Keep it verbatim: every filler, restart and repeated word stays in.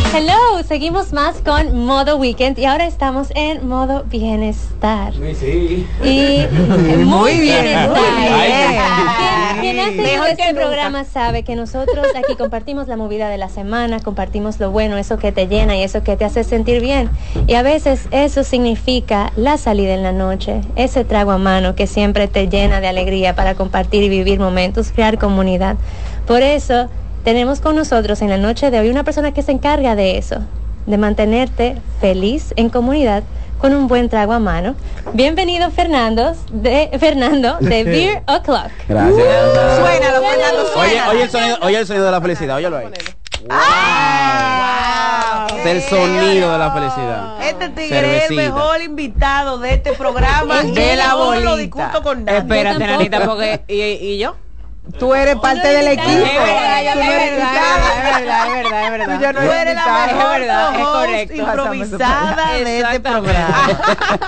Hello, seguimos más con modo weekend y ahora estamos en modo bienestar. Sí, sí. Y muy, muy bienestar. Bien. Quien, quien ha seguido este programa sabe que nosotros aquí compartimos la movida de la semana, compartimos lo bueno, eso que te llena y eso que te hace sentir bien. Y a veces eso significa la salida en la noche, ese trago a mano que siempre te llena de alegría para compartir y vivir momentos, crear comunidad. Por eso tenemos con nosotros en la noche de hoy una persona que se encarga de eso, de mantenerte feliz en comunidad con un buen trago a mano. Bienvenido Fernando de Fernando de Beer O'Clock. Gracias. Uh, suénalo, Fernando, Oye, suénalo. oye el sonido, oye el sonido de la felicidad, óyelo ahí. ¡Ah! Es el sonido de la felicidad. Este tigre es el Cervecita. mejor invitado de este programa El de de la la bolita. No lo bolita. discuto con nadie. Espérate, Yo nanita, tampoco. porque ¿y, y yo? Tú eres parte del equipo. Es verdad, Tú no eres es verdad, invitada. es verdad, es verdad, es verdad. Tú ya no Tú eres la es mejor verdad, es co-host correcto. improvisada de este Exactamente. programa.